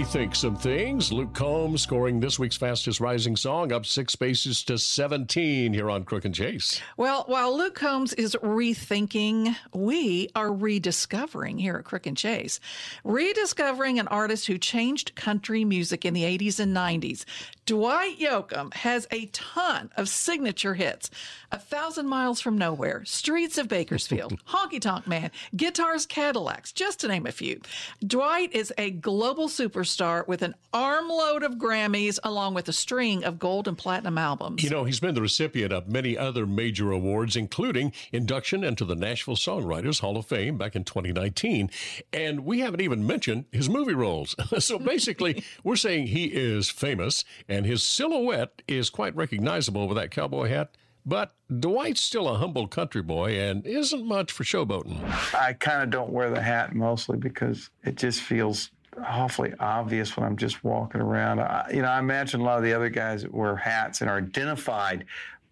rethink some things. Luke Combs scoring this week's fastest rising song, up 6 spaces to 17 here on Crook and Chase. Well, while Luke Combs is rethinking, we are rediscovering here at Crook and Chase. Rediscovering an artist who changed country music in the 80s and 90s. Dwight Yoakam has a ton of signature hits. 1,000 Miles from Nowhere, Streets of Bakersfield, Honky Tonk Man, Guitars, Cadillacs, just to name a few. Dwight is a global superstar with an armload of Grammys along with a string of gold and platinum albums. You know, he's been the recipient of many other major awards, including induction into the Nashville Songwriters Hall of Fame back in 2019. And we haven't even mentioned his movie roles. So basically, we're saying he is famous, and his silhouette is quite recognizable with that cowboy hat. But Dwight's still a humble country boy and isn't much for showboating. I kind of don't wear the hat mostly because it just feels awfully obvious when I'm just walking around. I imagine a lot of the other guys that wear hats and are identified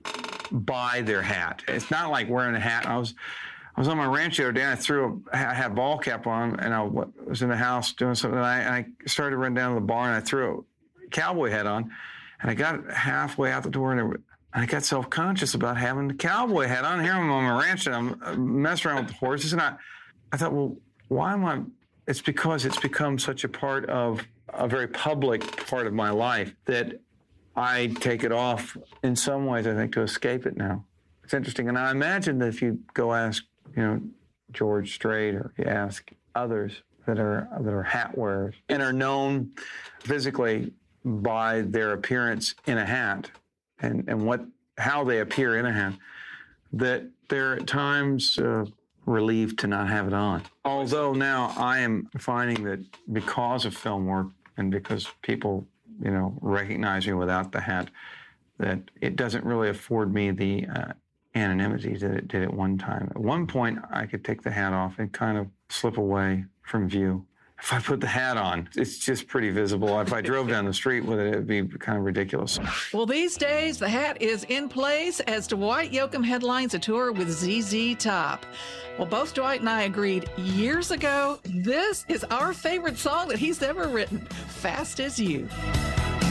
by their hat. It's not like wearing a hat. I was on my ranch the other day, and I had a ball cap on, and I was in the house doing something, and I started to run down to the bar, and I threw a cowboy hat on, and I got halfway out the door, and I got self-conscious about having the cowboy hat on. Here I'm on my ranch, and I'm messing around with the horses, and I thought, well, why am I? It's because it's become such a part of a very public part of my life that I take it off in some ways, I think, to escape it now. It's interesting. And I imagine that if you go ask, George Strait, or you ask others that are hat wearers and are known physically by their appearance in a hat and how they appear in a hat, that they're at times relieved to not have it on. Although now I am finding that because of film work and because people, recognize me without the hat, that it doesn't really afford me the anonymity that it did at one time. At one point, I could take the hat off and kind of slip away from view. If I put the hat on, it's just pretty visible. If I drove down the street with it, it'd be kind of ridiculous. Well, these days, the hat is in place as Dwight Yoakam headlines a tour with ZZ Top. Well, both Dwight and I agreed years ago, this is our favorite song that he's ever written, Fast as You.